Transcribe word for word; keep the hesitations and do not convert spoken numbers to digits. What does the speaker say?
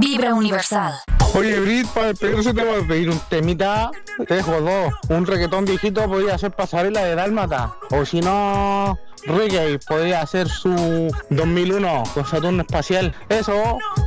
Vibra Universal. Oye, Brit, para despedirse te voy a pedir un temita. Te dejo dos. Un reggaetón viejito podría ser Pasarela de Dálmata. O si no, reggae podría ser su dos mil uno con Saturno Espacial. Eso.